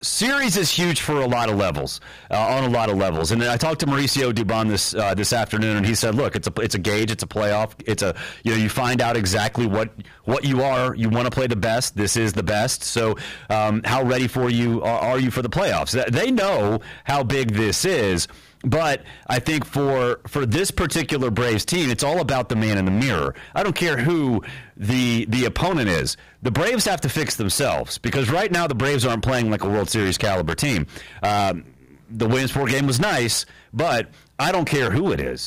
series is huge for a lot of levels, on a lot of levels. And I talked to Mauricio Dubon this afternoon, and he said, "Look, it's a gauge, it's a playoff, you find out exactly what you are. You want to play the best. This is the best. So, how ready are you for the playoffs? They know how big this is." But I think for this particular Braves team, it's all about the man in the mirror. I don't care who the opponent is. The Braves have to fix themselves, because right now the Braves aren't playing like a World Series caliber team. The Williamsport game was nice, but I don't care who it is.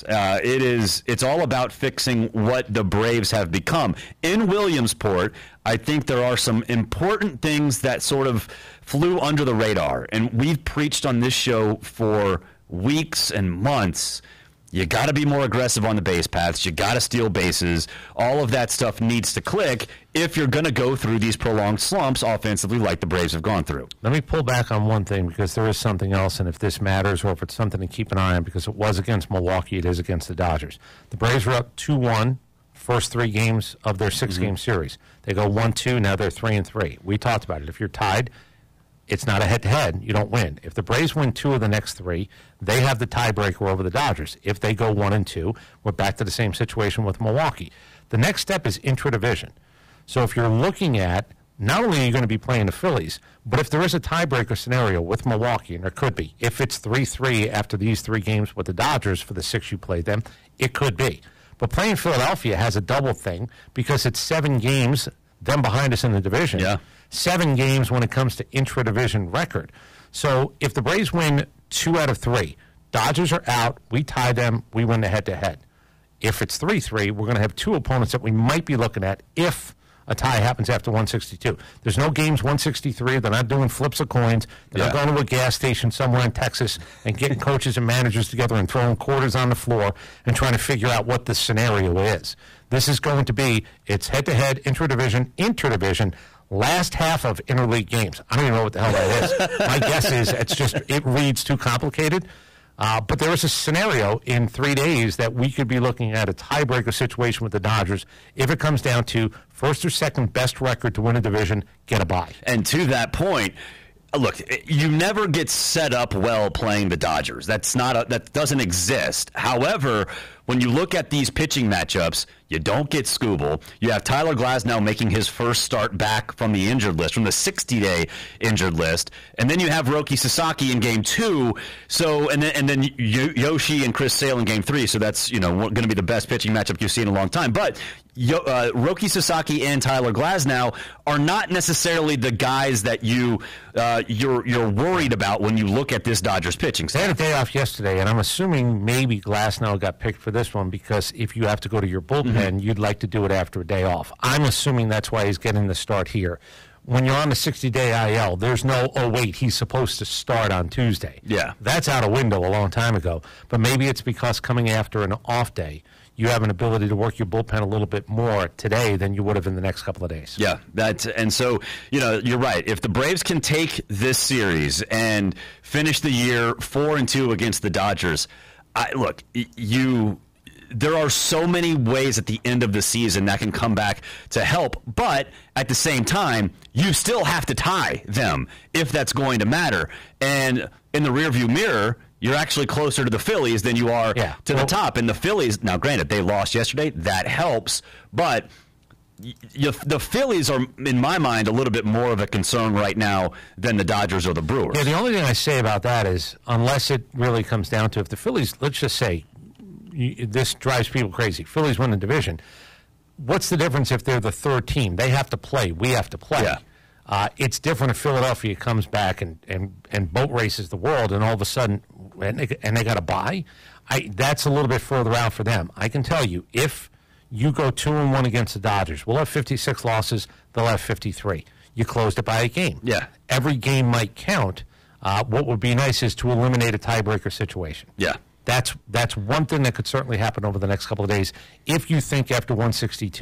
It's all about fixing what the Braves have become. In Williamsport, I think there are some important things that sort of flew under the radar, and we've preached on this show for weeks and months. You got to be more aggressive on the base paths. You got to steal bases. All of that stuff needs to click if you're going to go through these prolonged slumps offensively like the Braves have gone through. Let me pull back on one thing, because there is something else, and if this matters or if it's something to keep an eye on, because it was against Milwaukee, it is against the Dodgers. The Braves were up 2-1 first 3 games of their 6-game series. They go 1-2, now they're 3-3. We talked about it. If you're tied, it's not a head-to-head. You don't win. If the Braves win 2 of the next 3, they have the tiebreaker over the Dodgers. If they go 1-2, we're back to the same situation with Milwaukee. The next step is intra-division. So if you're looking at, not only are you going to be playing the Phillies, but if there is a tiebreaker scenario with Milwaukee, and there could be, if it's 3-3 after these 3 games with the Dodgers for the 6 you played them, it could be. But playing Philadelphia has a double thing, because it's 7 games, them behind us in the division. Yeah. 7 games when it comes to intra-division record. So if the Braves win 2 out of 3, Dodgers are out, we tie them, we win the head-to-head. If it's 3-3, we're going to have 2 opponents that we might be looking at if a tie happens after 162. There's no games 163. They're not doing flips of coins. They're not going to a gas station somewhere in Texas and getting coaches and managers together and throwing quarters on the floor and trying to figure out what the scenario is. This is going to be, it's head-to-head, intra-division, last half of interleague games. I don't even know what the hell that is. My guess is it reads too complicated. But there is a scenario in 3 days that we could be looking at a tiebreaker situation with the Dodgers. If it comes down to first or second best record to win a division, get a bye. And to that point, look, you never get set up well playing the Dodgers. That doesn't exist. However, when you look at these pitching matchups, you don't get Skubal. You have Tyler Glasnow making his first start back from the injured list, from the 60-day injured list, and then you have Roki Sasaki in Game 2. So, and then Yoshi and Chris Sale in Game 3. So that's going to be the best pitching matchup you've seen in a long time. But Roki Sasaki and Tyler Glasnow are not necessarily the guys that you're worried about when you look at this Dodgers pitching staff. They had a day off yesterday, and I'm assuming maybe Glasnow got picked for this one because if you have to go to your bullpen, you'd like to do it after a day off. I'm assuming that's why he's getting the start here. When you're on the 60-day IL, there's no, oh, wait, he's supposed to start on Tuesday. Yeah. That's out of window a long time ago. But maybe it's because coming after an off day, you have an ability to work your bullpen a little bit more today than you would have in the next couple of days. Yeah, and so, you're right. If the Braves can take this series and finish the year 4-2 against the Dodgers, there are so many ways at the end of the season that can come back to help, but at the same time, you still have to tie them if that's going to matter. And in the rearview mirror, you're actually closer to the Phillies than you are to the top. And the Phillies, now granted, they lost yesterday. That helps. But the Phillies are, in my mind, a little bit more of a concern right now than the Dodgers or the Brewers. Yeah, the only thing I say about that is, unless it really comes down to if the Phillies, let's just say, this drives people crazy. Phillies win the division. What's the difference if they're the third team? They have to play. We have to play. Yeah. It's different if Philadelphia comes back and boat races the world, and all of a sudden, and they got to bye. That's a little bit further out for them. I can tell you, if you go 2-1 against the Dodgers, we'll have 56 losses. They'll have 53. You closed it by a game. Yeah. Every game might count. What would be nice is to eliminate a tiebreaker situation. Yeah. That's one thing that could certainly happen over the next couple of days if you think after 162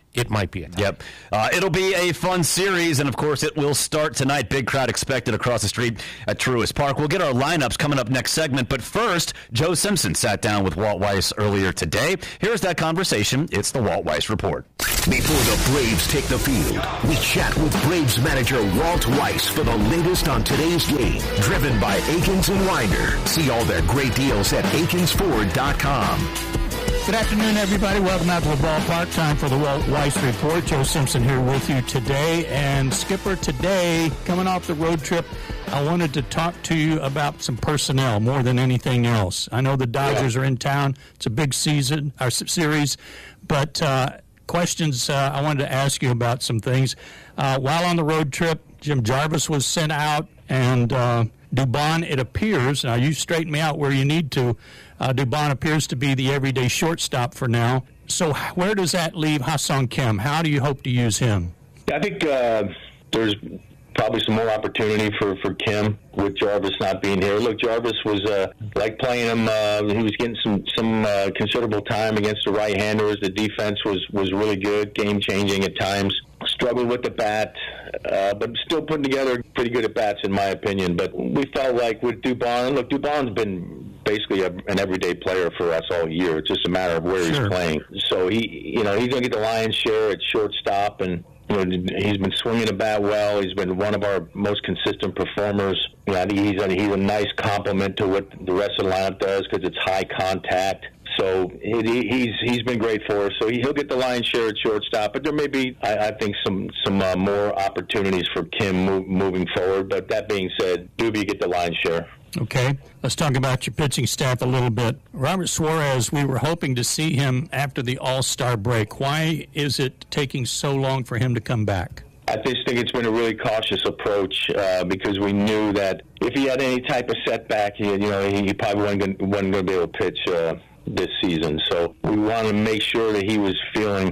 it might be a tie. Yep. It'll be a fun series, and, of course, it will start tonight. Big crowd expected across the street at Truist Park. We'll get our lineups coming up next segment, but first, Joe Simpson sat down with Walt Weiss earlier today. Here's that conversation. It's the Walt Weiss Report. Before the Braves take the field, we chat with Braves manager Walt Weiss for the latest on today's game. Driven by Akins and Winder. See all their great deals at akinsford.com. Good afternoon, everybody. Welcome out to the ballpark. Time for the Walt Weiss Report. Joe Simpson here with you today. And Skipper, today, coming off the road trip, I wanted to talk to you about some personnel more than anything else. I know the Dodgers are in town. It's a big season, our series. But questions I wanted to ask you about some things. While on the road trip, Jim Jarvis was sent out, and Dubon, it appears, now you straighten me out where you need to, Dubon appears to be the everyday shortstop for now. So where does that leave Ha-Seong Kim? How do you hope to use him? I think there's probably some more opportunity for Kim with Jarvis not being here. Look, Jarvis was like playing him. He was getting some considerable time against the right-handers. The defense was really good, game-changing at times. Struggled with the bat, but still putting together pretty good at bats in my opinion. But we felt like with Dubon, look, Dubon's been basically an everyday player for us all year. It's just a matter of where he's playing. So he's going to get the lion's share at shortstop, and he's been swinging the bat well. He's been one of our most consistent performers. I think he's a nice complement to what the rest of the lineup does because it's high contact. So he's been great for us. So he'll get the lion's share at shortstop. But there may be, I think, some more opportunities for Kim moving forward. But that being said, Doobie get the lion's share. Okay, let's talk about your pitching staff a little bit. Robert Suarez, we were hoping to see him after the All-Star break. Why is it taking so long for him to come back? I just think it's been a really cautious approach because we knew that if he had any type of setback, he probably wasn't going to be able to pitch this season. So we wanted to make sure that he was feeling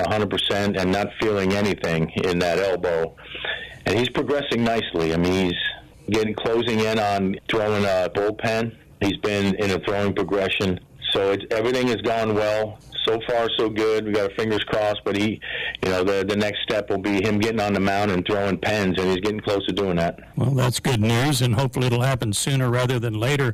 100% and not feeling anything in that elbow. And he's progressing nicely. I mean, he's closing in on throwing a bullpen. He's been in a throwing progression. So everything has gone well. So far, so good. We got our fingers crossed, but the next step will be him getting on the mound and throwing pens, and he's getting close to doing that. Well, that's good news, and hopefully it'll happen sooner rather than later.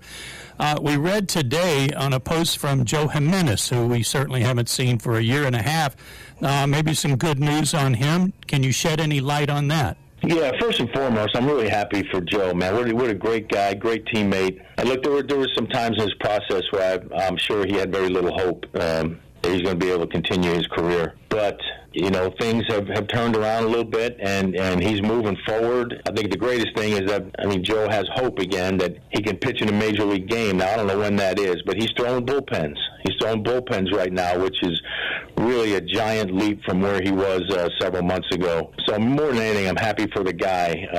We read today on a post from Joe Jimenez, who we certainly haven't seen for a year and a half. Maybe some good news on him. Can you shed any light on that? Yeah, first and foremost, I'm really happy for Joe, man. What a great guy, great teammate. And look, there were some times in his process where I'm sure he had very little hope that he's going to be able to continue his career. But, things have turned around a little bit, and he's moving forward. I think the greatest thing is that, Joe has hope again that he can pitch in a major league game. Now, I don't know when that is, but he's throwing bullpens. He's throwing bullpens right now, which is really a giant leap from where he was several months ago. So more than anything, I'm happy for the guy.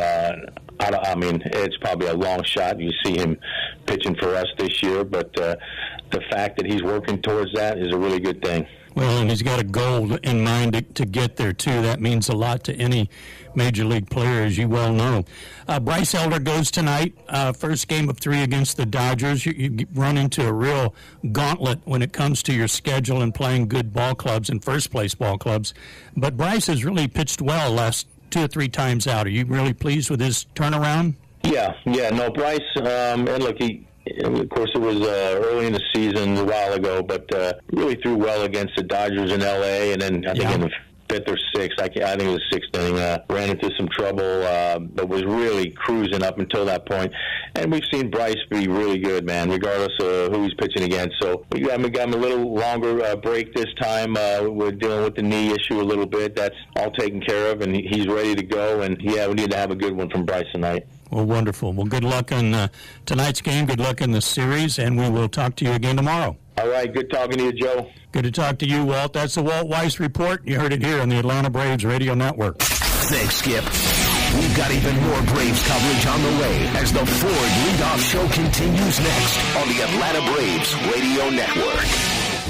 It's probably a long shot. You see him pitching for us this year, but the fact that he's working towards that is a really good thing. Well, and he's got a goal in mind to get there, too. That means a lot to any major league player, as you well know. Bryce Elder goes tonight, first game of 3 against the Dodgers. You run into a real gauntlet when it comes to your schedule and playing good ball clubs and first-place ball clubs. But Bryce has really pitched well last 2 or 3 times out. Are you really pleased with his turnaround? Yeah, no, Bryce, and look, of course, it was early in the season a while ago, but really threw well against the Dodgers in L.A., and then I think in the 5th or 6th, I think it was 6th inning, ran into some trouble, but was really cruising up until that point. And we've seen Bryce be really good, man, regardless of who he's pitching against. So we got him a little longer break this time. We're dealing with the knee issue a little bit. That's all taken care of, and he's ready to go. And, we need to have a good one from Bryce tonight. Well, wonderful. Well, good luck on tonight's game. Good luck in the series, and we will talk to you again tomorrow. All right. Good talking to you, Joe. Good to talk to you, Walt. That's the Walt Weiss Report. You heard it here on the Atlanta Braves Radio Network. Thanks, Skip. We've got even more Braves coverage on the way as the Ford Leadoff Show continues next on the Atlanta Braves Radio Network.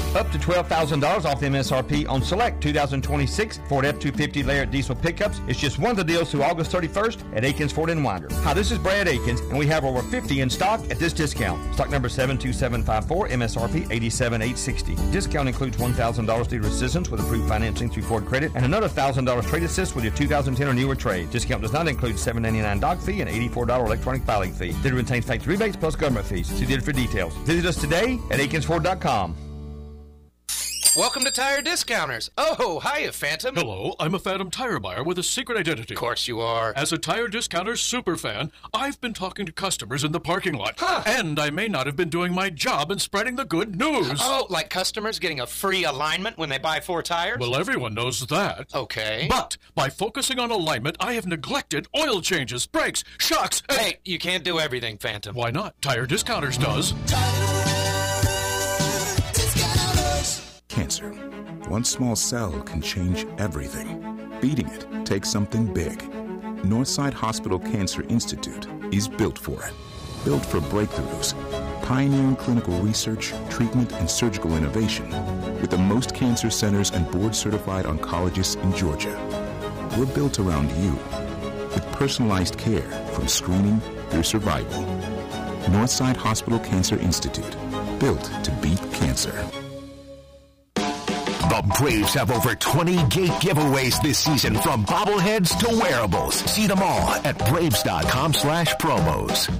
Up to $12,000 off MSRP on select 2026 Ford F-250 Layered Diesel pickups. It's just one of the deals through August 31st at Akins Ford & Winder. Hi, this is Brad Akins, and we have over 50 in stock at this discount. Stock number 72754, MSRP $87,860. Discount includes $1,000 dealer assistance with approved financing through Ford Credit and another $1,000 trade assist with your 2010 or newer trade. Discount does not include $7.99 doc fee and $84 electronic filing fee. Dealer retains tax rebates plus government fees. See dealer for details. Visit us today at AkinsFord.com. Welcome to Tire Discounters. Oh, hiya, Phantom. Hello, I'm a Phantom tire buyer with a secret identity. Of course you are. As a Tire Discounters superfan, I've been talking to customers in the parking lot. Huh. And I may not have been doing my job in spreading the good news. Oh, like customers getting a free alignment when they buy 4 tires? Well, everyone knows that. Okay. But by focusing on alignment, I have neglected oil changes, brakes, shocks, and... Hey, you can't do everything, Phantom. Why not? Tire Discounters does. Cancer. One small cell can change everything. Beating it takes something big. Northside Hospital Cancer Institute is built for it. Built for breakthroughs, pioneering clinical research, treatment, and surgical innovation with the most cancer centers and board-certified oncologists in Georgia. We're built around you with personalized care from screening through survival. Northside Hospital Cancer Institute, built to beat cancer. The Braves have over 20 gate giveaways this season, from bobbleheads to wearables. See them all at Braves.com/promos.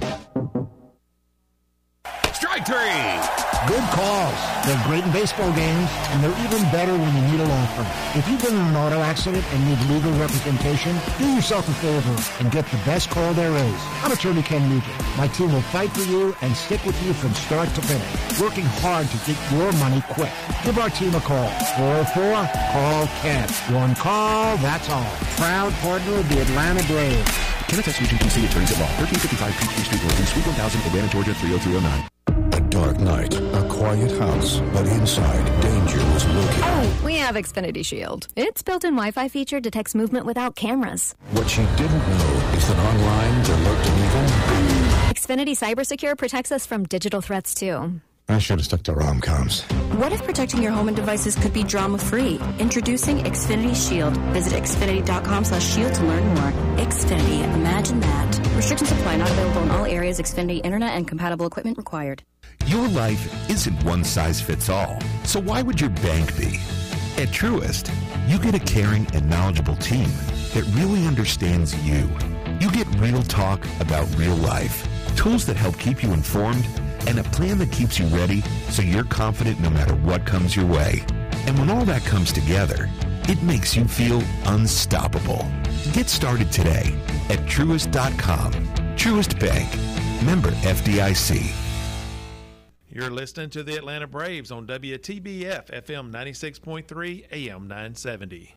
Strike three. Good calls. They're great in baseball games, and they're even better when you need a law firm. If you've been in an auto accident and need legal representation, do yourself a favor and get the best call there is. I'm attorney Ken Nugent. My team will fight for you and stick with you from start to finish, working hard to get your money quick. Give our team a call. 404-CALL-KEN. One call, that's all. Proud partner of the Atlanta Braves. Kenneth S. Nugent, DC, attorneys at law. 1355 Peachtree Street, Northeast, Suite 1000, Atlanta, Georgia, 30309. A dark night, a quiet house, but inside, danger was lurking. Oh, we have Xfinity Shield. Its built-in Wi-Fi feature detects movement without cameras. What she didn't know is that online there lurked an evil. Xfinity CyberSecure protects us from digital threats, too. I should have stuck to rom-coms. What if protecting your home and devices could be drama-free? Introducing Xfinity Shield. Visit Xfinity.com/shield to learn more. Xfinity, imagine that. Restrictions apply, not available in all areas. Xfinity Internet and compatible equipment required. Your life isn't one size fits all, so why would your bank be? At Truist, you get a caring and knowledgeable team that really understands you. You get real talk about real life, tools that help keep you informed, and a plan that keeps you ready so you're confident no matter what comes your way. And when all that comes together, it makes you feel unstoppable. Get started today at Truist.com. Truist Bank. Member FDIC. You're listening to the Atlanta Braves on WTBF FM 96.3 AM 970.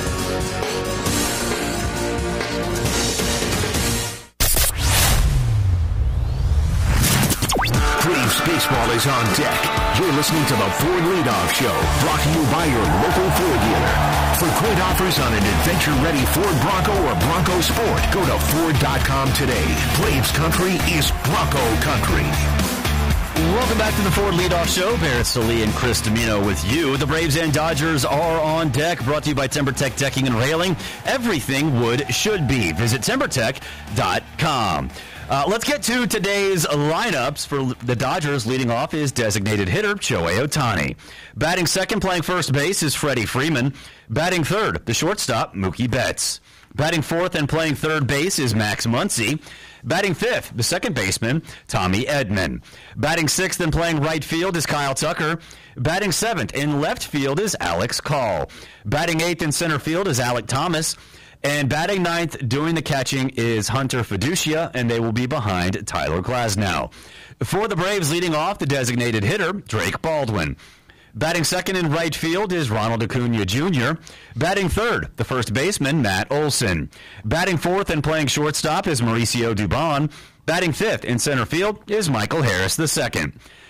Braves baseball is on deck. You're listening to the Ford Leadoff Show, brought to you by your local Ford dealer. For great offers on an adventure-ready Ford Bronco or Bronco Sport, go to Ford.com today. Braves country is Bronco country. Welcome back to the Ford Leadoff Show. Barrett Salee and Chris Domino with you. The Braves and Dodgers are on deck. Brought to you by TimberTech Decking and Railing. Everything wood should be. Visit TimberTech.com. Let's get to today's lineups. For the Dodgers, leading off is designated hitter Shohei Ohtani. Batting second, playing first base, is Freddie Freeman. Batting third, the shortstop, Mookie Betts. Batting fourth and playing third base is Max Muncy. Batting fifth, the second baseman, Tommy Edman. Batting sixth and playing right field is Kyle Tucker. Batting seventh in left field is Alex Call. Batting eighth in center field is Alek Thomas. And batting ninth, doing the catching, is Hunter Fiducia, and they will be behind Tyler Glasnow. For the Braves, leading off, the designated hitter, Drake Baldwin. Batting second in right field is Ronald Acuna Jr. Batting third, the first baseman, Matt Olson. Batting fourth and playing shortstop is Mauricio Dubon. Batting fifth in center field is Michael Harris II.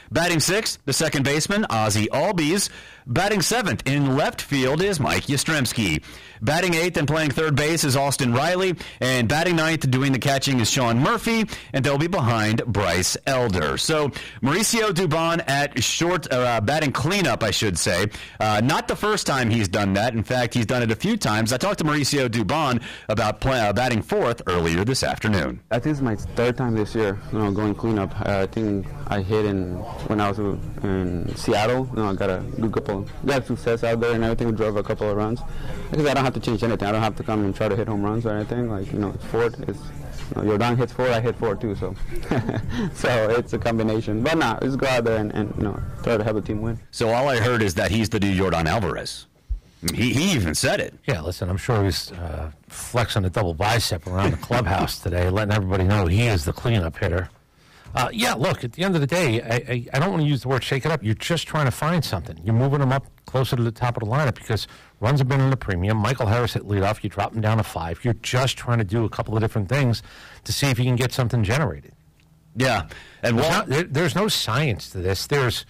Batting 6th, the second baseman, Ozzie Albies. Batting 7th in left field is Mike Yastrzemski. Batting 8th and playing third base is Austin Riley. And batting 9th doing the catching is Sean Murphy. And they'll be behind Bryce Elder. So Mauricio Dubon at short, batting cleanup, I should say. Not the first time he's done that. In fact, he's done it a few times. I talked to Mauricio Dubon about batting 4th earlier this afternoon. I think it's my third time this year, going cleanup. I think I hit when I was in Seattle. I got a good got success out there and everything. We drove a couple of runs because I don't have to change anything. I don't have to come and try to hit home runs or anything. It's Ford. Jordan hits 4, I hit 4 too. So, so it's a combination. But let's go out there and try to help the team win. So all I heard is that he's the new Jordan Alvarez. He even said it. Yeah, listen, I'm sure he's flexing a double bicep around the clubhouse today, letting everybody know he is the cleanup hitter. Yeah, look, at the end of the day, I don't want to use the word shake it up. You're just trying to find something. You're moving them up closer to the top of the lineup because runs have been in the premium. Michael Harris hit leadoff. You drop him down to 5. You're just trying to do a couple of different things to see if you can get something generated. Yeah, and there's no science to this. There's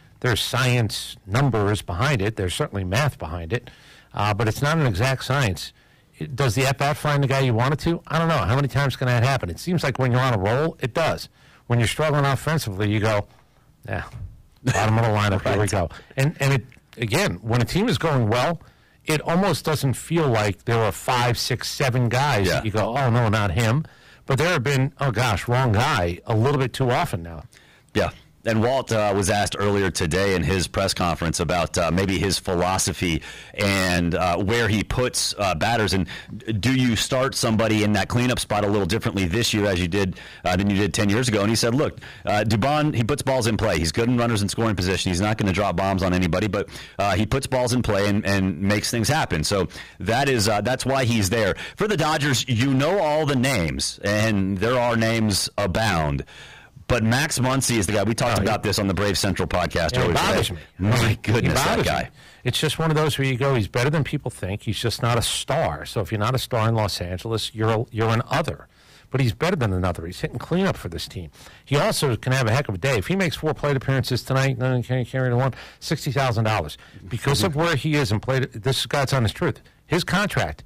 science numbers behind it. There's certainly math behind it, but it's not an exact science. Does the at-bat find the guy you wanted to? I don't know. How many times can that happen? It seems like when you're on a roll, it does. When you're struggling offensively, you go, yeah, bottom of the lineup, right. Here we go. And it, again, when a team is going well, it almost doesn't feel like there are 5, 6, 7 guys that you go, oh, no, not him. But there have been, oh, gosh, wrong guy a little bit too often now. Yeah. And Walt was asked earlier today in his press conference about maybe his philosophy and where he puts batters. And do you start somebody in that cleanup spot a little differently this year as you did than you did 10 years ago? And he said, look, Dubon, he puts balls in play. He's good in runners in scoring position. He's not going to drop bombs on anybody, but he puts balls in play and makes things happen. So that's why he's there. For the Dodgers, you know all the names, and there are names abound. But Max Muncy is the guy. We talked about this on the Brave Central podcast earlier today. My goodness, that guy. It's just one of those where you go, he's better than people think. He's just not a star. So if you're not a star in Los Angeles, you're an other. But he's better than another. He's hitting cleanup for this team. He also can have a heck of a day. If he makes 4 plate appearances tonight, then he can't carry the one, $60,000. Because of where he is and played, this is God's honest truth. His contract,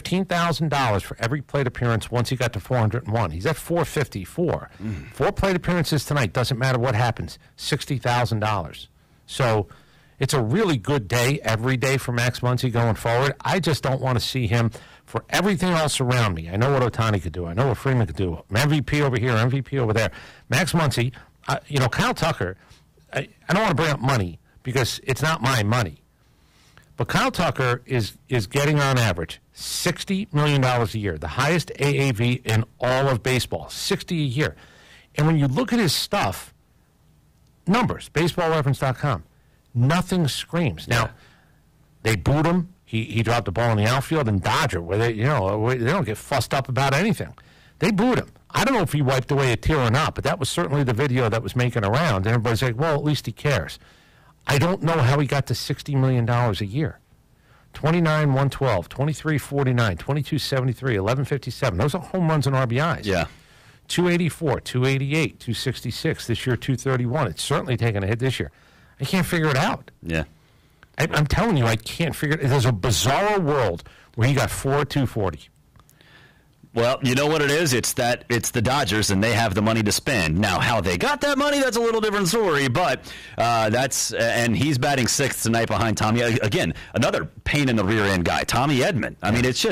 $15,000 for every plate appearance once he got to 401. He's at 454. 4 plate appearances tonight, doesn't matter what happens, $60,000. So it's a really good day every day for Max Muncy going forward. I just don't want to see him for everything else around me. I know what Ohtani could do. I know what Freeman could do. MVP over here, MVP over there. Max Muncy, Kyle Tucker, I don't want to bring up money because it's not my money. But Kyle Tucker is getting on average $60 million a year, the highest AAV in all of baseball, $60 a year. And when you look at his stuff, numbers, baseballreference.com, nothing screams. Now, they booed him. He dropped the ball in the outfield in Dodger, where they don't get fussed up about anything. They booed him. I don't know if he wiped away a tear or not, but that was certainly the video that was making around. And everybody's like, well, at least he cares. I don't know how he got to $60 million a year. 29, 112, 23, 49, 22, 73, 11, 57. Those are home runs and RBIs. Yeah. 284, 288, 266. This year, 231. It's certainly taken a hit this year. I can't figure it out. Yeah. I'm telling you, I can't figure it out. There's a bizarre world where he got 240. Well, you know what it is? It's the Dodgers, and they have the money to spend. Now, how they got that money, that's a little different story, but and he's batting 6th tonight behind Tommy. Again, another pain in the rear end guy, Tommy Edman. I mean, it's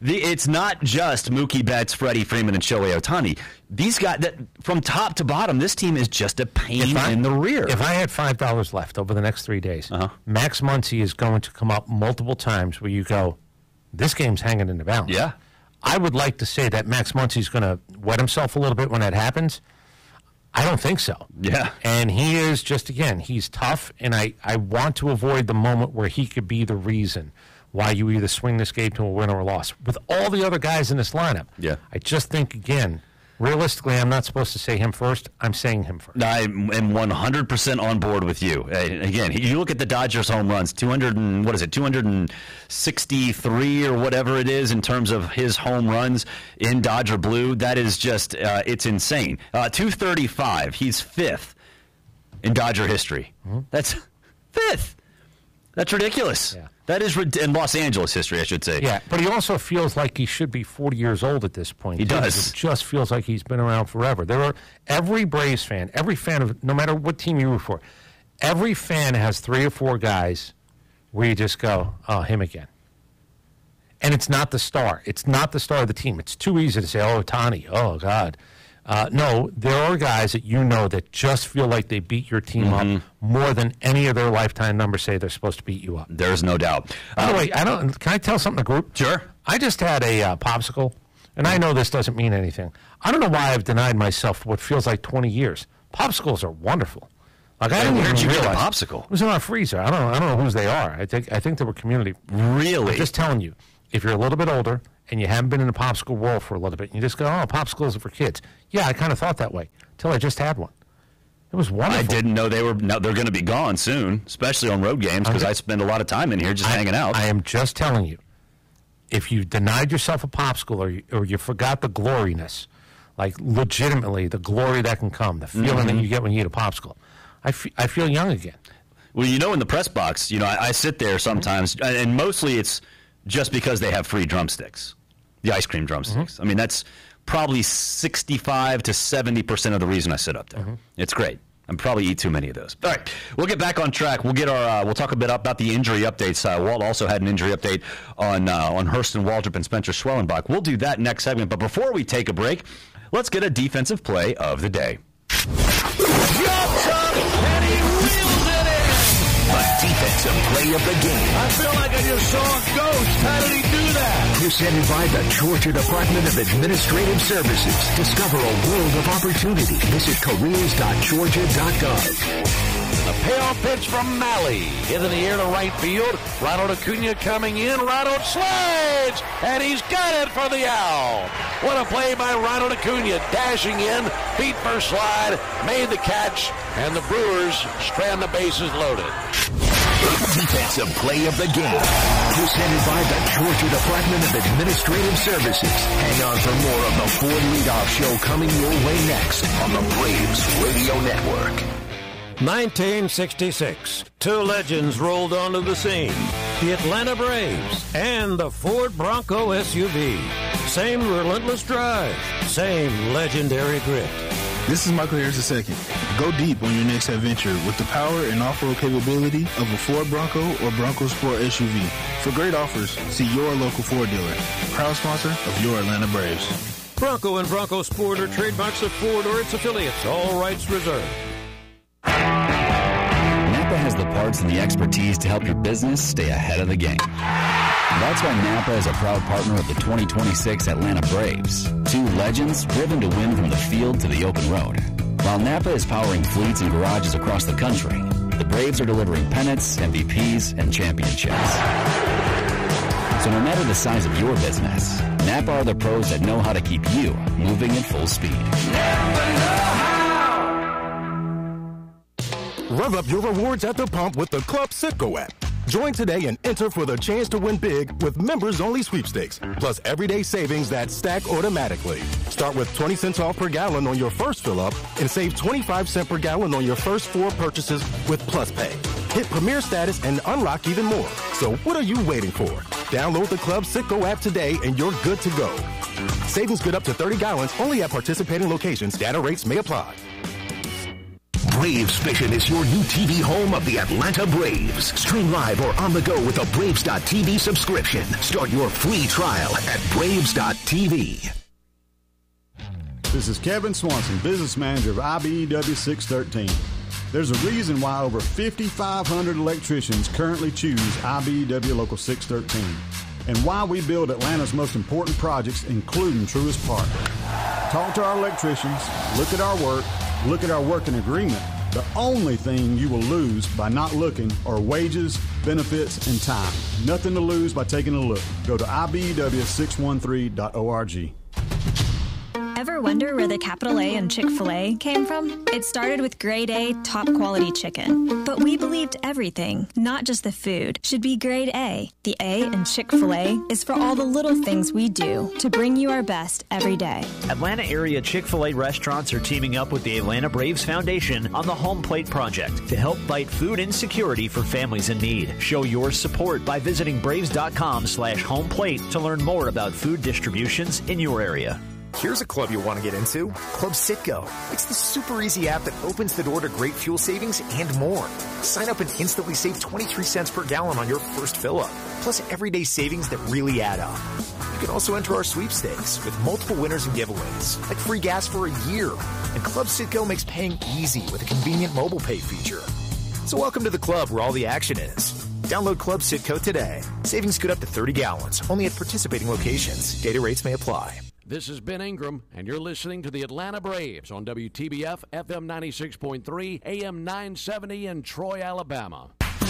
not just Mookie Betts, Freddie Freeman, and Shohei Ohtani. These guys, from top to bottom, this team is just a pain in the rear. If I had $5 left over the next 3 days, Max Muncy is going to come up multiple times where you go, this game's hanging in the balance. Yeah. I would like to say that Max Muncy's going to wet himself a little bit when that happens. I don't think so. Yeah. And he is just, again, he's tough, and I want to avoid the moment where he could be the reason why you either swing this game to a win or a loss. With all the other guys in this lineup, I just think, again, realistically, I'm not supposed to say him first. I'm saying him first. I am 100% on board with you. Again, you look at the Dodgers' home runs, 263 or whatever it is in terms of his home runs in Dodger blue. That is just, it's insane. 235, he's 5th. in Dodger history. That's 5th. That's ridiculous. Yeah. That is in Los Angeles history, I should say. Yeah, but he also feels like he should be 40 years old at this point. He does. It just feels like he's been around forever. Every Braves fan, every fan of, no matter what team you root for, every fan has 3 or 4 guys where you just go, oh, him again. And it's not the star. It's not the star of the team. It's too easy to say, oh, Ohtani, oh, God. No, there are guys that you know that just feel like they beat your team up more than any of their lifetime numbers say they're supposed to beat you up. There's no doubt. By the way, can I tell something to the group? Sure. I just had a popsicle, and I know this doesn't mean anything. I don't know why I've denied myself what feels like 20 years. Popsicles are wonderful. Like, I didn't Where'd even you get a realize. popsicle? It was in our freezer. I don't know whose they are. I think they were community. Really? I'm just telling you, if you're a little bit older and you haven't been in the popsicle world for a little bit, and you just go, oh, popsicles are for kids. Yeah, I kind of thought that way until I just had one. It was wonderful. I didn't know they're going to be gone soon, especially on road games, because I spend a lot of time in here just hanging out. I am just telling you, if you denied yourself a popsicle or you forgot the gloriness, like legitimately the glory that can come, the feeling that you get when you eat a popsicle, I feel young again. Well, in the press box, I sit there sometimes, and mostly it's just because they have free drumsticks, the ice cream drumsticks. I mean, that's probably 65 to 70% of the reason I sit up there. It's great. I probably eat too many of those. All right, we'll get back on track. We'll talk a bit about the injury updates. Walt also had an injury update on Hurston Waldrop and Spencer Schwellenbach. We'll do that next segment. But before we take a break, let's get a defensive play of the day. Jumps up and he wheels it in. A defensive play of the game. I feel like I just saw a ghost. How did he do that? Presented by the Georgia Department of Administrative Services. Discover a world of opportunity. Visit careers.georgia.gov. A payoff pitch from Malley. Hit in the air to right field. Ronald Acuna coming in. Ronald slides, and he's got it for the out. What a play by Ronald Acuna. Dashing in, feet first slide, made the catch, and the Brewers strand the bases loaded. Defensive play of the game. Presented by the Georgia Department of Administrative Services. Hang on for more of the Ford Leadoff Show coming your way next on the Braves Radio Network. 1966, 2 legends rolled onto the scene. The Atlanta Braves and the Ford Bronco SUV. Same relentless drive, same legendary grit. This is Michael Harris II. Go deep on your next adventure with the power and off-road capability of a Ford Bronco or Bronco Sport SUV. For great offers, see your local Ford dealer. Proud sponsor of your Atlanta Braves. Bronco and Bronco Sport are trademarks of Ford or its affiliates. All rights reserved. Napa has the parts and the expertise to help your business stay ahead of the game. That's why Napa is a proud partner of the 2026 Atlanta Braves. 2 legends driven to win from the field to the open road. While Napa is powering fleets and garages across the country, the Braves are delivering pennants, MVPs, and championships. So no matter the size of your business, Napa are the pros that know how to keep you moving at full speed. Rev up your rewards at the pump with the Club Citgo app. Join today and enter for the chance to win big with members-only sweepstakes, plus everyday savings that stack automatically. Start with 20 cents off per gallon on your first fill-up and save 25 cents per gallon on your first 4 purchases with Plus Pay. Hit Premier status and unlock even more. So what are you waiting for? Download the Club Citgo app today and you're good to go. Savings good up to 30 gallons only at participating locations. Data rates may apply. Braves Vision is your new TV home of the Atlanta Braves. Stream live or on the go with a Braves.TV subscription. Start your free trial at Braves.tv. This is Kevin Swanson, business manager of IBEW 613. There's a reason why over 5,500 electricians currently choose IBEW Local 613, and why we build Atlanta's most important projects, including Truist Park. Talk to our electricians, look at our work, look at our working agreement. The only thing you will lose by not looking are wages, benefits, and time. Nothing to lose by taking a look. Go to IBEW613.org. Ever wonder where the capital A in Chick-fil-A came from? It started with grade A, top quality chicken. But we believed everything, not just the food, should be grade A. The A in Chick-fil-A is for all the little things we do to bring you our best every day. Atlanta area Chick-fil-A restaurants are teaming up with the Atlanta Braves Foundation on the Home Plate Project to help fight food insecurity for families in need. Show your support by visiting braves.com/homeplate to learn more about food distributions in your area. Here's a club you'll want to get into, Club Citgo. It's the super easy app that opens the door to great fuel savings and more. Sign up and instantly save 23 cents per gallon on your first fill-up, plus everyday savings that really add up. You can also enter our sweepstakes with multiple winners and giveaways, like free gas for a year. And Club Citgo makes paying easy with a convenient mobile pay feature. So welcome to the club where all the action is. Download Club Citgo today. Savings good up to 30 gallons, only at participating locations. Data rates may apply. This is Ben Ingram, and you're listening to the Atlanta Braves on WTBF FM 96.3, AM 970 in Troy, Alabama.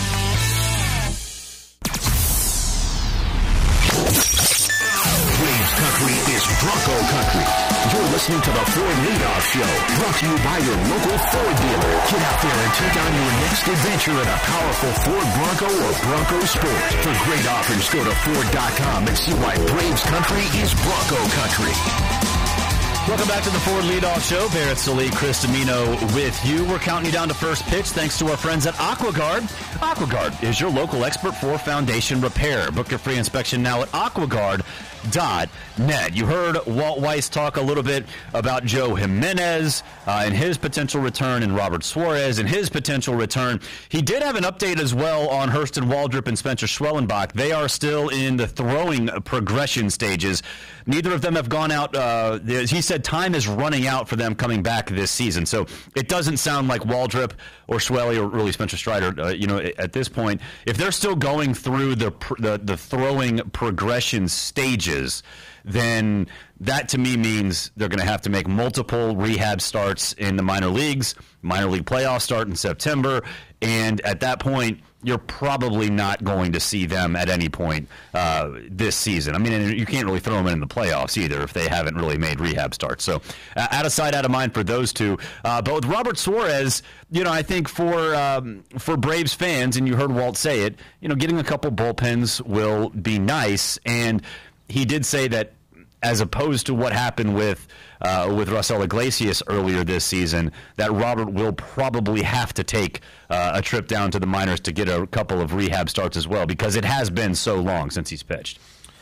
Braves country is Bronco country. You're listening to the Ford Leadoff Show, brought to you by your local Ford dealer. Get out there and take on your next adventure in a powerful Ford Bronco or Bronco Sport. For great offers, go to Ford.com and see why Braves country is Bronco country. Welcome back to the Ford Leadoff Show. Barrett Sallee, Chris Domino with you. We're counting you down to first pitch thanks to our friends at AquaGuard. AquaGuard is your local expert for foundation repair. Book your free inspection now at AquaGuard.net. You heard Walt Weiss talk a little bit about Joe Jimenez and his potential return, and Robert Suarez and his potential return. He did have an update as well on Hurston Waldrop and Spencer Schwellenbach. They are still in the throwing progression stages. Neither of them have gone out. He said time is running out for them coming back this season. So it doesn't sound like Waldrop or Schwelly or really Spencer Strider, at this point, if they're still going through the throwing progression stages, then that to me means they're going to have to make multiple rehab starts in the minor leagues. Minor league playoffs start in September, and at that point, you're probably not going to see them at any point this season. I mean, you can't really throw them in the playoffs either if they haven't really made rehab starts. So out of sight, out of mind for those two. But with Robert Suarez, I think for Braves fans, and you heard Walt say it, getting a couple bullpens will be nice. And he did say that as opposed to what happened with Raisel Iglesias earlier this season, that Robert will probably have to take a trip down to the minors to get a couple of rehab starts as well, because it has been so long since he's pitched.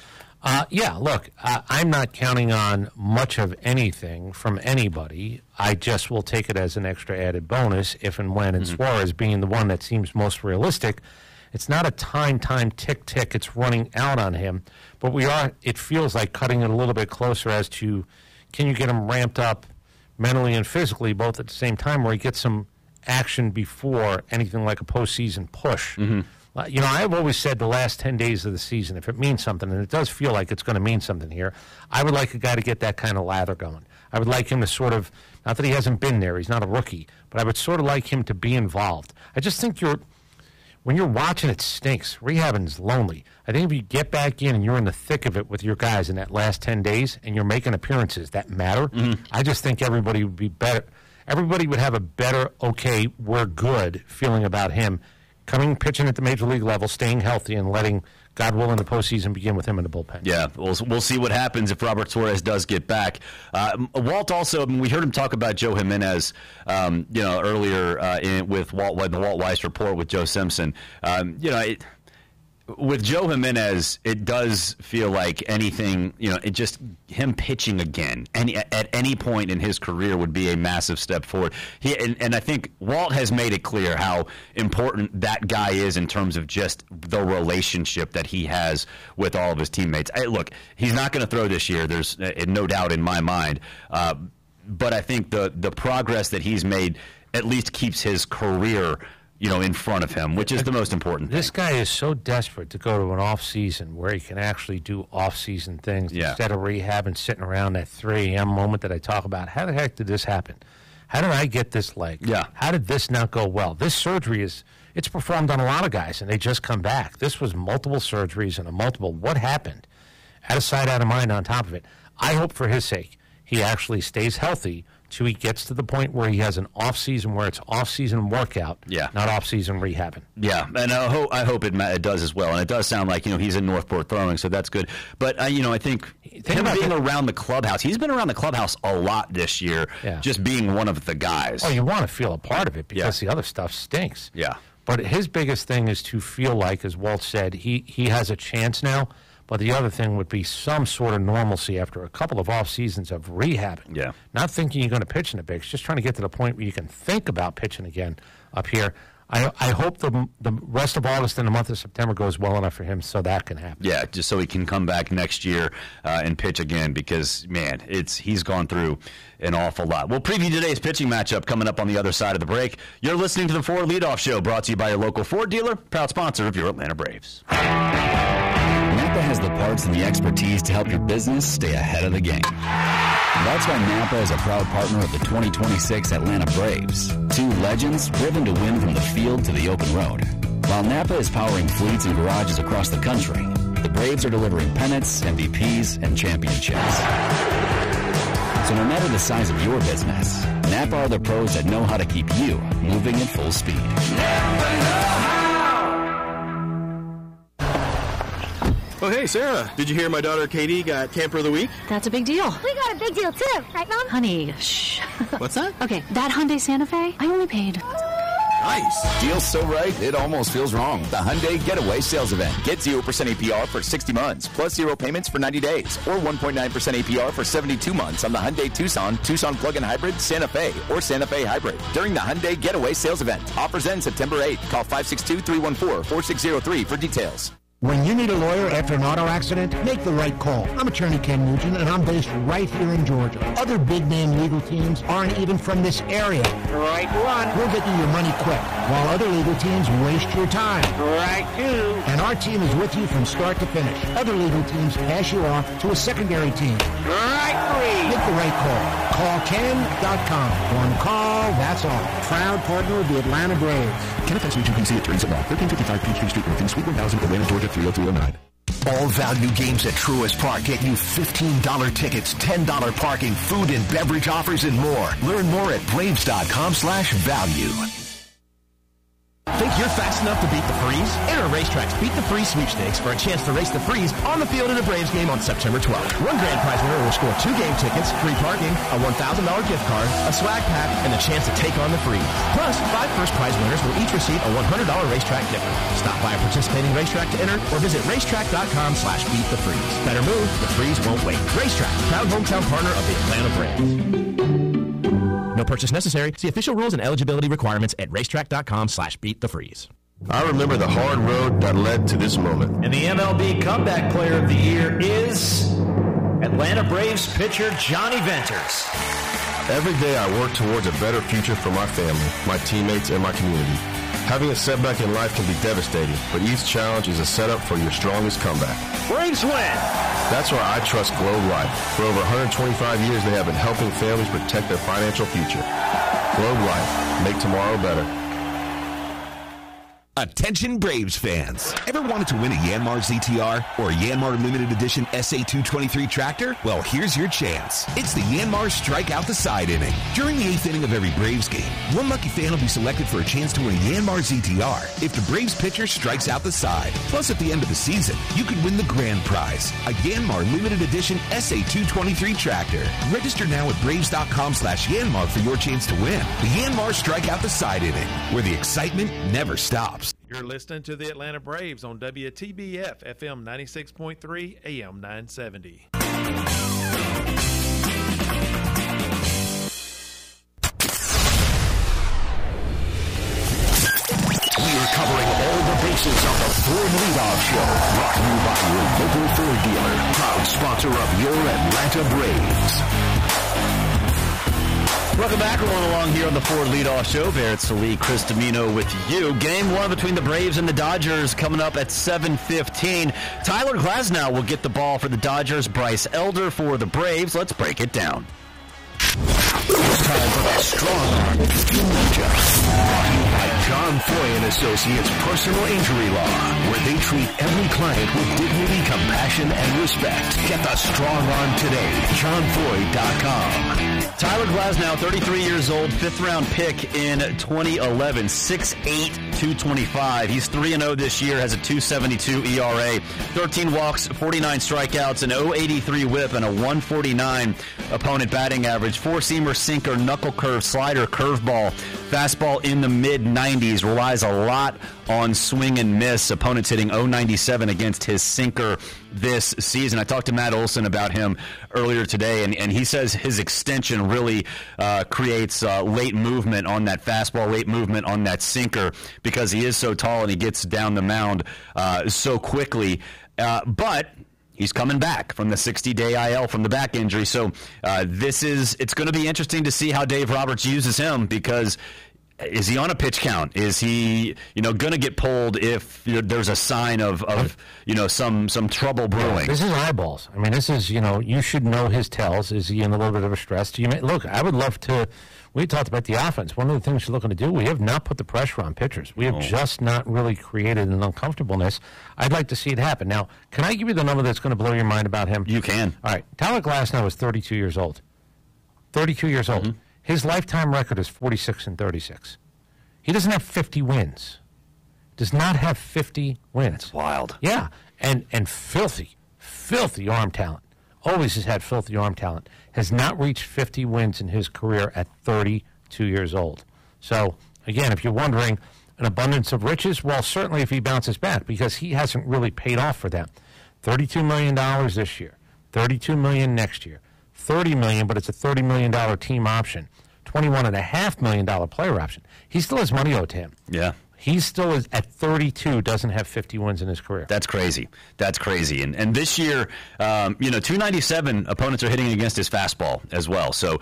Look, I'm not counting on much of anything from anybody. I just will take it as an extra added bonus if and when, and Suarez being the one that seems most realistic. It's not a time, tick, it's running out on him. But it feels like cutting it a little bit closer as to, can you get him ramped up mentally and physically both at the same time, where he gets some action before anything like a postseason push. I've always said the last 10 days of the season, if it means something, and it does feel like it's going to mean something here, I would like a guy to get that kind of lather going. I would like him to sort of, not that he hasn't been there, he's not a rookie, but I would sort of like him to be involved. I just think when you're watching, it stinks. Rehabbing's lonely. I think if you get back in and you're in the thick of it with your guys in that last 10 days and you're making appearances that matter, I just think everybody would be better. Everybody would have a better, okay, we're good feeling about him coming, pitching at the major league level, staying healthy, and letting, God willing, the postseason begin with him in the bullpen. Yeah, we'll see what happens if Robert Suarez does get back. Walt also, we heard him talk about Joe Jimenez, earlier with the Walt Weiss report with Joe Simpson. With Joe Jimenez, it does feel like anything, it just him pitching again at any point in his career would be a massive step forward. And I think Walt has made it clear how important that guy is in terms of just the relationship that he has with all of his teammates. Look, he's not going to throw this year. There's no doubt in my mind. But I think the progress that he's made at least keeps his career in front of him, which is the most important thing. This guy is so desperate to go to an off-season where he can actually do off-season things instead of rehab and sitting around that 3 a.m. moment that I talk about. How the heck did this happen? How did I get this leg? Yeah. How did this not go well? This surgery it's performed on a lot of guys, and they just come back. This was multiple surgeries and what happened? Out of sight, out of mind on top of it. I hope for his sake he actually stays healthy till he gets to the point where he has an off-season where it's off-season workout, not off-season rehabbing. Yeah, and I hope it does as well. And it does sound like, he's in Northport throwing, so that's good. But, I think him being around the clubhouse, he's been around the clubhouse a lot this year, just being one of the guys. Oh, you want to feel a part of it because the other stuff stinks. Yeah. But his biggest thing is to feel like, as Walt said, he has a chance now. But the other thing would be some sort of normalcy after a couple of off seasons of rehabbing. Yeah. Not thinking you're going to pitch in the bigs, just trying to get to the point where you can think about pitching again up here. I hope the rest of August and the month of September goes well enough for him so that can happen. Yeah, just so he can come back next year and pitch again because, man, he's gone through an awful lot. We'll preview today's pitching matchup coming up on the other side of the break. You're listening to the Ford Leadoff Show, brought to you by your local Ford dealer, proud sponsor of your Atlanta Braves. Napa has the parts and the expertise to help your business stay ahead of the game. That's why Napa is a proud partner of the 2026 Atlanta Braves. Two legends driven to win from the field to the open road. While Napa is powering fleets and garages across the country, the Braves are delivering pennants, MVPs, and championships. So no matter the size of your business, Napa are the pros that know how to keep you moving at full speed. Oh, hey, Sarah. Did you hear my daughter Katie got Camper of the Week? That's a big deal. We got a big deal, too. Right, Mom? Honey, shh. What's that? Okay, that Hyundai Santa Fe, I only paid. Nice. Deal's so right, it almost feels wrong. The Hyundai Getaway Sales Event. Get 0% APR for 60 months, plus 0 payments for 90 days, or 1.9% APR for 72 months on the Hyundai Tucson, Tucson Plug-in Hybrid, Santa Fe, or Santa Fe Hybrid. During the Hyundai Getaway Sales Event. Offers end September 8th. Call 562-314-4603 for details. When you need a lawyer after an auto accident, make the right call. I'm attorney Ken Nugent, and I'm based right here in Georgia. Other big-name legal teams aren't even from this area. Right one. We'll get you your money quick, while other legal teams waste your time. Right two. And our team is with you from start to finish. Other legal teams pass you off to a secondary team. Right three. Make the right call. Call Ken.com. One call, that's all. Proud partner of the Atlanta Braves. Kenneth Region PC Attorneys at Law, 1355 Peachtree Street, Northern Suite 1000, Atlanta, Georgia 30209. All value games at Truist Park get you $15 tickets, $10 parking, food and beverage offers, and more. Learn more at Braves.com/value. Think you're fast enough to beat the freeze? Enter Racetrack's Beat the Freeze sweepstakes for a chance to race the freeze on the field in a Braves game on September 12th. One grand prize winner will score 2 game tickets, free parking, a $1,000 gift card, a swag pack, and the chance to take on the freeze. Plus, 5 first prize winners will each receive a $100 Racetrack gift card. Stop by a participating racetrack to enter or visit racetrack.com/beatthefreeze. Better move, the freeze won't wait. Racetrack, proud hometown partner of the Atlanta Braves. No purchase necessary. See official rules and eligibility requirements at racetrack.com/beatthefreeze. I remember the hard road that led to this moment. And the MLB Comeback Player of the Year is Atlanta Braves pitcher Johnny Venters. Every day I work towards a better future for my family, my teammates, and my community. Having a setback in life can be devastating, but each challenge is a setup for your strongest comeback. Braves win! That's why I trust Globe Life. For over 125 years, they have been helping families protect their financial future. Globe Life. Make tomorrow better. Attention Braves fans. Ever wanted to win a Yanmar ZTR or a Yanmar Limited Edition SA223 tractor? Well, here's your chance. It's the Yanmar Strike Out the Side inning. During the 8th inning of every Braves game, one lucky fan will be selected for a chance to win a Yanmar ZTR if the Braves pitcher strikes out the side. Plus, at the end of the season, you could win the grand prize, a Yanmar Limited Edition SA223 tractor. Register now at Braves.com/Yanmar for your chance to win the Yanmar Strike Out the Side inning, where the excitement never stops. You're listening to the Atlanta Braves on WTBF FM 96.3 AM 970. We are covering all the bases on the Ford Leadoff Show. Brought to you by your local Ford dealer. Proud sponsor of your Atlanta Braves. Welcome back. We're going along here on the Ford Leadoff Show. Barrett Sallee, Chris Domino with you. Game 1 between the Braves and the Dodgers coming up at 7:15. Tyler Glasnow will get the ball for the Dodgers. Bryce Elder for the Braves. Let's break it down. It's time for the Strong Arm Ninja. Brought to you by John Foy and Associates Personal Injury Law, where they treat every client with dignity, compassion, and respect. Get the strong arm today. JohnFoy.com. Tyler Glasnow, 33 years old, fifth-round pick in 2011, 6'8", 225. He's 3-0 this year, has a 2.72 ERA, 13 walks, 49 strikeouts, an 0.83 whip, and a 149 opponent batting average. Four-seamer, sinker, knuckle curve, slider, curveball, fastball in the mid-90s. Relies a lot on swing and miss. Opponents hitting 0.97 against his sinker this season. I talked to Matt Olson about him earlier today, and he says his extension really creates late movement on that fastball, late movement on that sinker, because he is so tall and he gets down the mound so quickly. But he's coming back from the 60-day IL from the back injury. So it's going to be interesting to see how Dave Roberts uses him, because is he on a pitch count? Is he, going to get pulled if there's a sign of some trouble brewing? This is eyeballs. I mean, this is, you should know his tells. Is he in a little bit of a stress? Look, I would love to. We talked about the offense. One of the things we're looking to do, we have not put the pressure on pitchers. We have just not really created an uncomfortableness. I'd like to see it happen. Now, can I give you the number that's going to blow your mind about him? You can. All right. Tyler Glasnow is 32 years old. 32 years old. Mm-hmm. His lifetime record is 46-36. He doesn't have 50 wins. Does not have 50 wins. That's wild. Yeah. And filthy arm talent. Always has had filthy arm talent. Has not reached 50 wins in his career at 32 years old. So, again, if you're wondering, an abundance of riches, well, certainly if he bounces back, because he hasn't really paid off for them. $32 million this year. $32 million next year. $30 million, but it's a $30 million team option. $21.5 million player option. He still has money owed to him. Yeah. He still is at 32, doesn't have 50 wins in his career. That's crazy. And this year, 297 opponents are hitting against his fastball as well. So,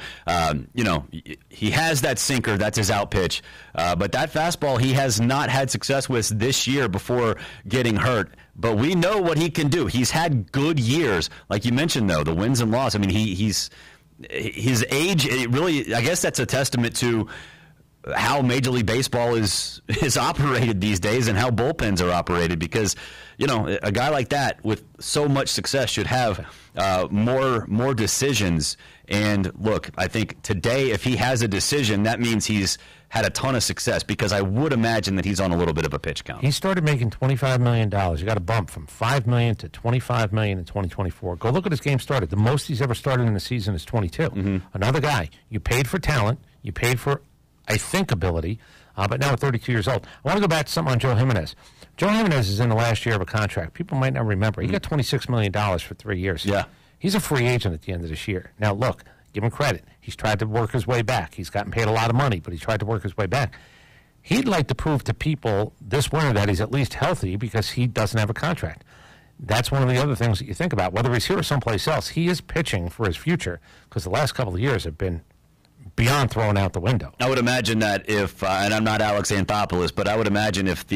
he has that sinker. That's his out pitch. But that fastball he has not had success with this year before getting hurt. But we know what he can do. He's had good years. Like you mentioned, though, the wins and loss. I mean, his age, it really, I guess that's a testament to how Major League Baseball is operated these days and how bullpens are operated, because, a guy like that with so much success should have more decisions. And look, I think today, if he has a decision, that means he's had a ton of success, because I would imagine that he's on a little bit of a pitch count. He started making $25 million. He got a bump from $5 million to $25 million in 2024. Go look at his game started. The most he's ever started in a season is 22. Mm-hmm. Another guy. You paid for talent. You paid for, I think, ability. But now at 32 years old. I want to go back to something on Joe Jimenez. Joe Jimenez is in the last year of a contract. People might not remember. He got $26 million for 3 years. Yeah. He's a free agent at the end of this year. Now, look, give him credit. He's tried to work his way back. He's gotten paid a lot of money, but he tried to work his way back. He'd like to prove to people this winter that he's at least healthy, because he doesn't have a contract. That's one of the other things that you think about. Whether he's here or someplace else, he is pitching for his future, because the last couple of years have been beyond thrown out the window. I would imagine that if, and I'm not Alex Anthopoulos, but I would imagine if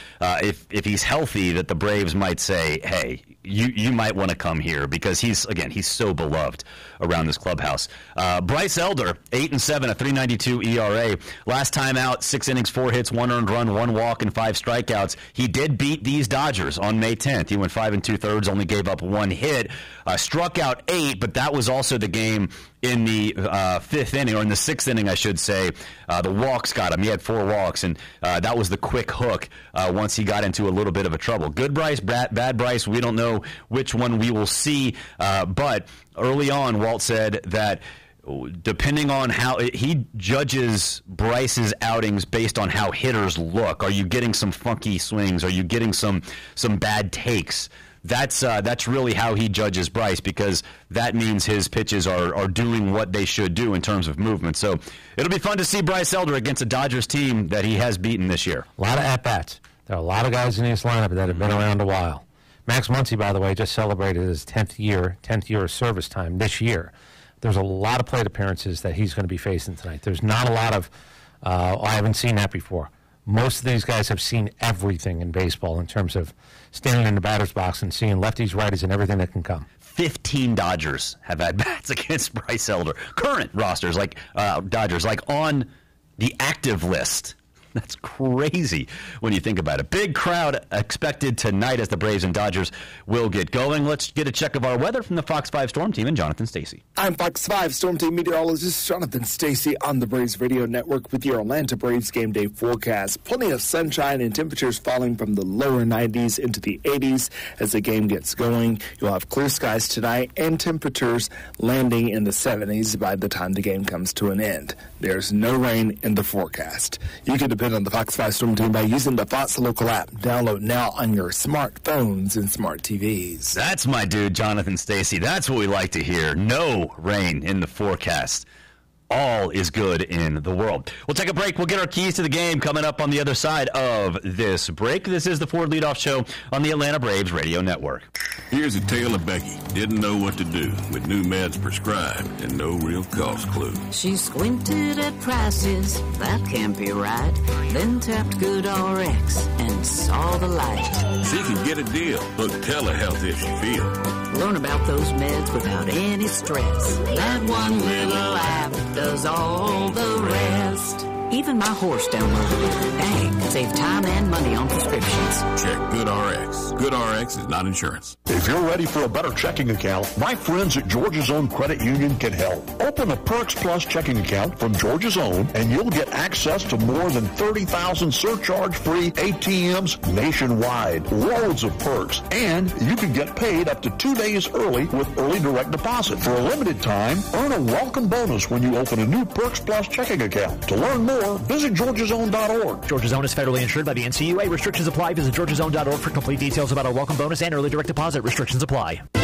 if he's healthy, that the Braves might say, hey, you might want to come here, because he's so beloved around this clubhouse. Bryce Elder, 8-7, a 3.92 ERA. Last time out, 6 innings, 4 hits, 1 earned run, 1 walk, and 5 strikeouts. He did beat these Dodgers on May 10th. He went 5 2/3, only gave up 1 hit, struck out 8, but that was also the game in the 5th inning, or in the 6th inning, I should say. The walks got him. He had 4 walks, and that was the quick hook once he got into a little bit of a trouble. Good Bryce, bad Bryce, we don't know which one we will see, but early on, Walt said that depending on how he judges Bryce's outings based on how hitters look. Are you getting some funky swings? Are you getting some bad takes? That's really how he judges Bryce, because that means his pitches are doing what they should do in terms of movement. So it'll be fun to see Bryce Elder against a Dodgers team that he has beaten this year. A lot of at-bats. There are a lot of guys in this lineup that have been around a while. Max Muncy, by the way, just celebrated his 10th year of service time this year. There's a lot of plate appearances that he's going to be facing tonight. There's not a lot of, I haven't seen that before. Most of these guys have seen everything in baseball in terms of standing in the batter's box and seeing lefties, righties, and everything that can come. 15 Dodgers have had bats against Bryce Elder. Current rosters, like Dodgers, like on the active list. That's crazy when you think about it. Big crowd expected tonight as the Braves and Dodgers will get going. Let's get a check of our weather from the Fox 5 Storm Team and Jonathan Stacy. I'm Fox 5 Storm Team meteorologist Jonathan Stacy on the Braves Radio Network with your Atlanta Braves game day forecast. Plenty of sunshine and temperatures falling from the lower 90s into the 80s as the game gets going. You'll have clear skies tonight and temperatures landing in the 70s by the time the game comes to an end. There's no rain in the forecast. You can depend on the Fox 5 Storm Team by using the Fox Local app. Download now on your smartphones and smart TVs. That's my dude, Jonathan Stacy. That's what we like to hear. No rain in the forecast. All is good in the world. We'll take a break. We'll get our keys to the game coming up on the other side of this break. This is the Ford Leadoff Show on the Atlanta Braves Radio Network. Here's a tale of Becky. Didn't know what to do with new meds prescribed and no real cost clue. She squinted at prices, that can't be right. Then tapped GoodRx and saw the light. She can get a deal. Book telehealth if you feel. Learn about those meds without any stress. That one little app does all the rest. Even my horse downloaded it. Hey, save time and money on prescriptions. Check GoodRx. GoodRx is not insurance. If you're ready for a better checking account, my friends at Georgia's Own Credit Union can help. Open a Perks Plus checking account from Georgia's Own, and you'll get access to more than 30,000 surcharge-free ATMs nationwide. Loads of perks. And you can get paid up to 2 days early with early direct deposit. For a limited time, earn a welcome bonus when you open a new Perks Plus checking account. To learn more, visit georgiasown.org. Georgia's Own is federally insured by the NCUA. Restrictions apply. Visit georgiasown.org for complete details about our welcome bonus and early direct deposit. Restrictions apply.